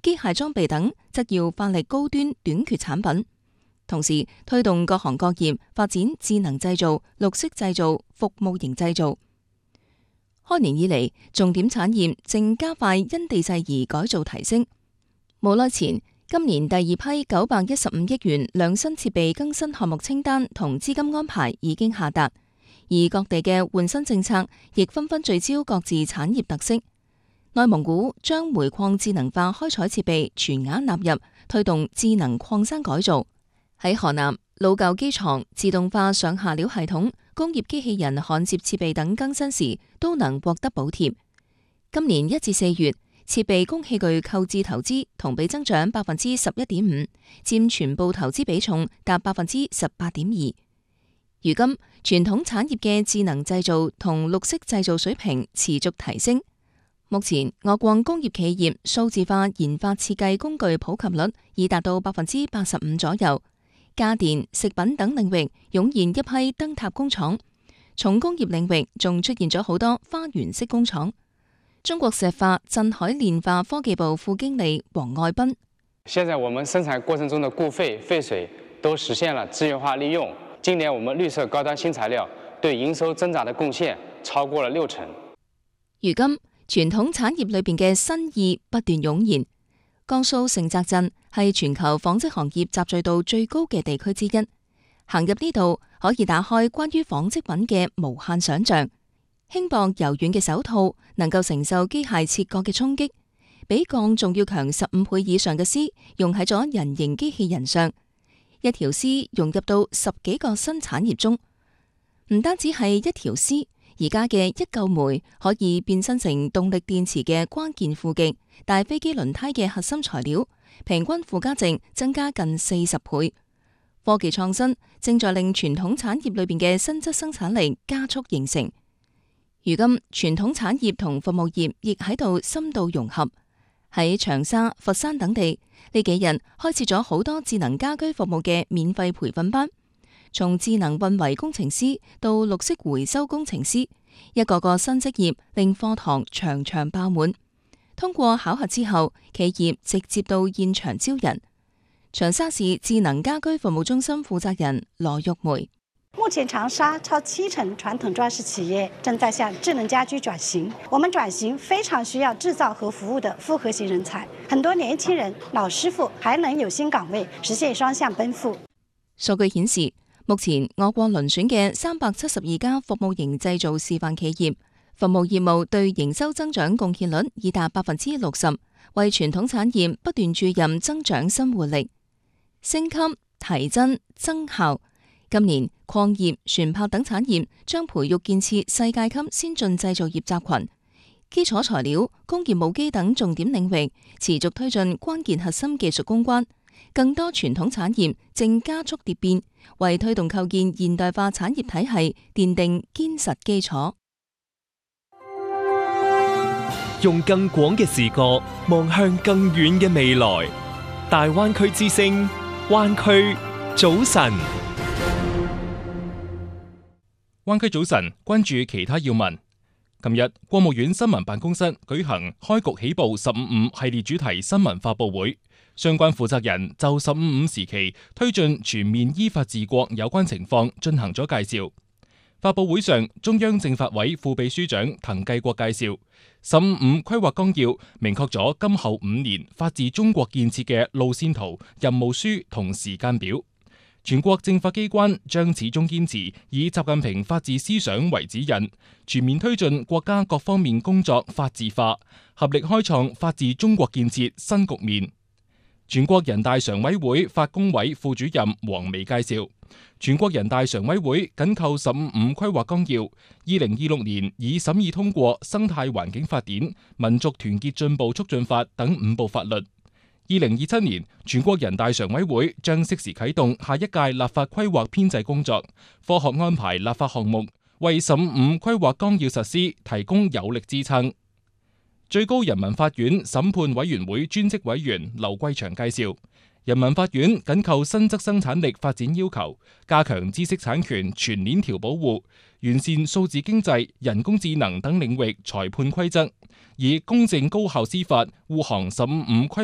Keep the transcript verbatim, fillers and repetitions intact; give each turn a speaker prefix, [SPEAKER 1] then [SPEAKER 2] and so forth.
[SPEAKER 1] 機械裝備等則要發力高端短缺產品，同時推動各行各業發展智能製造、綠色製造、服務型製造。開年以嚟，重點產業正加快因地制宜改造提升。冇耐前，今年第二批九百一十五億元量身設備更新項目清單同資金安排已經下達，而各地嘅換新政策亦紛紛聚焦各自產業特色。內蒙古將煤礦智能化開採設備全額納入，推動智能礦山改造。喺河南，老舊機床自動化上下料系統、工業機器人焊接設備等更新時都能獲得補貼。今年一至四月，設備工器具購置投資同比增長百分之十一點五，佔全部投資比重達百分之十八點二。如今，傳統產業嘅智能製造同綠色製造水平持續提升。目前，我國工業企業數字化研發設計工具普及率已達到百分之八十五左右。家電、食品等領域湧現一批燈塔工廠，重工業領域仲出現咗好多花園式工廠。中國石化鎮海煉化科技部副經理黃愛斌：
[SPEAKER 2] 現在我們生產過程中的固廢、廢水都實現了資源化利用。今年我們綠色高端新材料對營收增長的貢獻超過了六成。
[SPEAKER 1] 如今，傳統產業裏邊嘅新意不斷湧現。江蘇盛澤鎮係全球紡織行業集聚度最高嘅地區之一，行入呢度可以打開關於紡織品嘅無限想象。輕薄柔軟嘅手套能夠承受機械切割嘅衝擊，比鋼仲要強十五倍以上嘅絲用喺咗人形機器人上，一條絲融入到十幾個新產業中。唔單止係一條絲，而家嘅一嚿煤可以變身成動力電池嘅關鍵負極，大飛機輪胎嘅核心材料，平均附加值增加近四十倍。科技創新正在令傳統產業裏邊嘅新質生產力加速形成。如今，傳統產業同服務業亦喺度深度融合。喺長沙、佛山等地，呢幾日開設咗好多智能家居服務嘅免費培訓班。從智能運維工程師到綠色回收工程師，一個個新職業令課堂場場爆滿。通過考核之後，企業直接到現場招人。長沙市智能家居服務中心負責人羅玉梅：
[SPEAKER 3] 目前長沙超七成傳統裝飾企業正在向智能家居轉型，我們轉型非常需要製造和服務的複合型人才，很多年輕人、老師傅還能有新崗位，實現雙向奔赴。
[SPEAKER 1] 數據顯示，目前我國遴選嘅三百七十二家服務型製造示範企業，服務業務對營收增長貢獻率已達百分之六十，為傳統產業不斷注入增長新活力。升級、提真、增效。今年礦業、船舶等產業將培育建設世界級先進製造業集群，基礎材料、工業母機等重點領域持續推進關鍵核心技術攻關。更多傳統產業正加速蝶變，為推動構建現代化產業體系奠定堅實基礎。
[SPEAKER 4] 用更廣嘅視角望向更遠嘅未來，大灣區之聲，灣區早晨。
[SPEAKER 5] 灣區早晨，關注其他要聞。琴日，國務院新聞辦公室舉行開局起步十五五系列主題新聞發佈會。相關負責人就十五五時期推進全面依法治國有關情況進行咗介紹。發佈會上，中央政法委副秘書長滕繼國介紹，十五五規劃綱要明確咗今後五年法治中國建設嘅路線圖、任務書同時間表。全國政法機關將始終堅持以習近平法治思想為指引，全面推進國家各方面工作法治化，合力開創法治中國建設新局面。全國人大常委會法工委副主任黃薇介紹，全國人大常委會緊扣十五五規劃綱要，二零二六年已審議通過《生態環境法典》、《民族團結進步促進法》等五部法律。二零二七年，全國人大常委會將適時啟動下一屆立法規劃編制工作，科學安排立法項目，為十五五規劃綱要實施提供有力支撐。最高人民法院審判委員會專職委員劉桂祥介紹，人民法院緊扣新質生產力發展要求，加強知識產權全鏈條保護，完善數字經濟、人工智能等領域裁判規則，以公正高效司法護航十五五規